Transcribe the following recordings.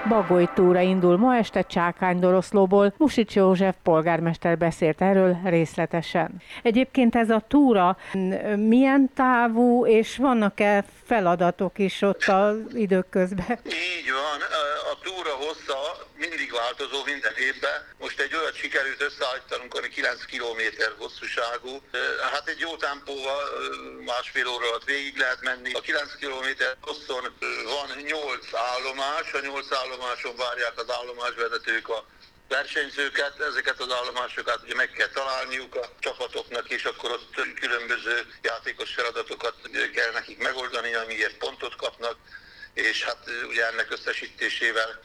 Bagoly túra indul ma este Csákánydoroszlóból. Musics József polgármester beszélt erről részletesen. Egyébként ez a túra milyen távú, és vannak-e feladatok is ott az idők közben? Így van, a túra hossza mindig változó minden évben. Most egy olyat sikerült összeállítanunk, ami 9 kilométer hosszúságú. Hát egy jó tempóval másfél óra alatt végig lehet menni. A 9 kilométer hosszon van 8 állomás, a 8 állomáson várják az állomásvezetők a versenyzőket, ezeket az állomásokat ugye meg kell találniuk a csapatoknak, és akkor ott különböző játékos feladatokat kell nekik megoldani, amiért pontot kapnak, és hát ugye ennek összesítésével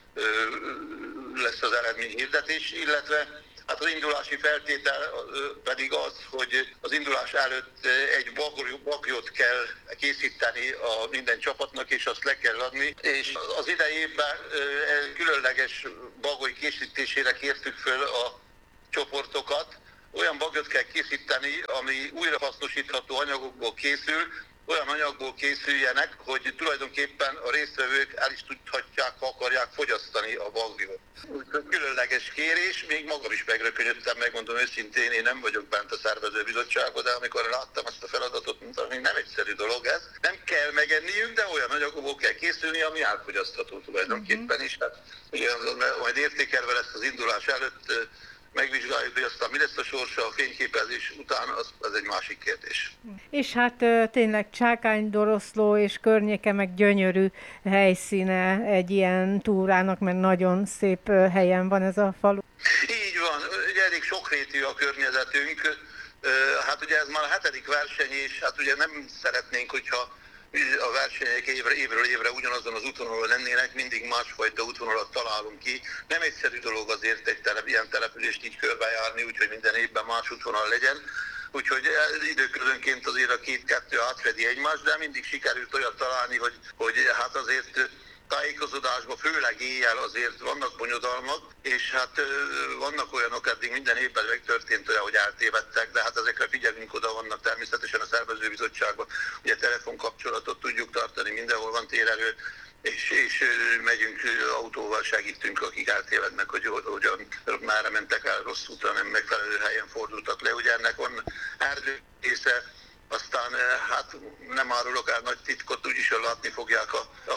lesz az eredményhirdetés, illetve hát az indulási feltétel pedig az, hogy az indulás előtt egy bagyot kell készíteni a minden csapatnak, és azt le kell adni. És az idejében különleges bagoly készítésére kértük föl a csoportokat. Olyan bagyot kell készíteni, ami újrahasznosítható anyagokból készül, olyan anyagból készüljenek, hogy tulajdonképpen a résztvevők el is tudhatják, ha akarják fogyasztani a bagyot. Különleges kérés, még magam is megrökönyödtem, megmondom őszintén, én nem vagyok bent a szervezőbizottságban, de amikor láttam ezt a feladatot, mondtam, hogy nem egyszerű dolog ez. Nem kell megenniük, de olyan anyagokból kell készülni, ami elfogyasztható tulajdonképpen is. Hát, ugye, majd értékelve lesz az indulás előtt, megvizsgáljuk, hogy aztán mi lesz a sorsa a fényképezés után, az egy másik kérdés. És hát tényleg Csákánydoroszló és környéke meg gyönyörű helyszíne egy ilyen túrának, mert nagyon szép helyen van ez a falu. Így van, ugye elég sokrétű a környezetünk, hát ugye ez már a 7. verseny, és hát ugye nem szeretnénk, hogyha a versenyek évről évre ugyanazon az útvonalon lennének, mindig másfajta útvonalat találunk ki. Nem egyszerű dolog azért egy ilyen települést így körbejárni, úgyhogy minden évben más útvonal legyen. Úgyhogy időközönként azért a két-kettő átfedi egymást, de mindig sikerült olyat találni, hogy hát azért tájékozódásban, főleg éjjel azért vannak bonyodalmak, és hát vannak olyanok, eddig minden évben megtörtént olyan, hogy eltévedtek, de hát ezekre figyelünk oda, vannak természetesen a szervezőbizottságban, ugye telefonkapcsolatot tudjuk tartani, mindenhol van térerő, és megyünk autóval, segítünk, akik eltévednek, hogy merre mentek el rossz útra, nem megfelelő helyen fordultak le. Ugye ennek van erdő része, aztán hát nem árulok el nagy titkot, úgyis látni fogják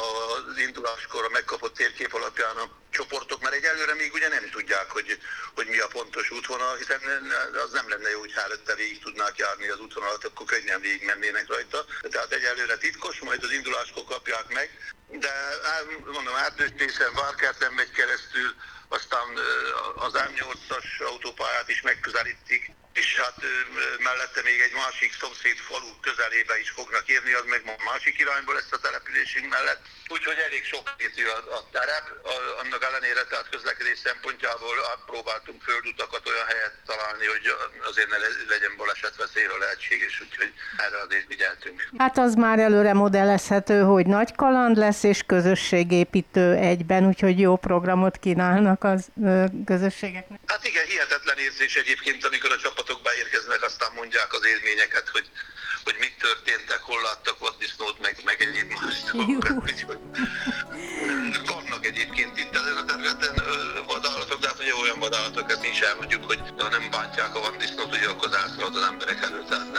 az induláskor a megkapott térkép alapján a csoportok, mert egyelőre még ugye nem tudják, hogy mi a pontos útvonal, hiszen az nem lenne jó, hogy előtte végig tudnák járni az útvonalat, akkor könnyen végig mennének rajta. Tehát egyelőre titkos, majd az induláskor kapják meg, de mondom, erdőtészen, Várkerten megy keresztül, aztán az M8-as autópályát is megközelítik, és hát mellette még egy másik szomszéd falu közelébe is fognak érni, az meg a másik irányból lesz a településünk mellett. Úgyhogy elég sokrétű a terep, annak ellenére, tehát közlekedés szempontjából próbáltunk földutakat, olyan helyet találni, hogy azért ne legyen balesetveszélyre lehetséges, úgyhogy erre azért vigyeltünk. Hát az már előre modellezhető, hogy nagy kaland lesz és közösségépítő egyben, úgyhogy jó programot kínálnak az közösségeknek. Hát igen, hihetetlen érzés egyébként, amikor a csapatok beérkeznek, aztán mondják az élményeket, hogy mik történtek, hol láttak vaddisznót, meg egyéb más dolgokat. Vannak egyébként itt ezen a területen vadállatok, de hát ugye olyan vadállatokat is elmondjuk, hogy ha nem bántják a vaddisznót, ugye akkor elszalad az emberek előtt.